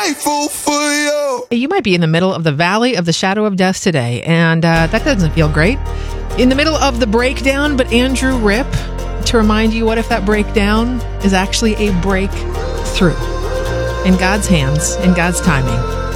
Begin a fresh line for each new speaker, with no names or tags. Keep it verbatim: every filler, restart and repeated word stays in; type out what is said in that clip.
grateful for you.
You might be in the middle of the valley of the shadow of death today, and uh, that doesn't feel great. In the middle of the breakdown, but Andrew Ripp, to remind you, what if that breakdown is actually a breakthrough? In God's hands, in God's timing.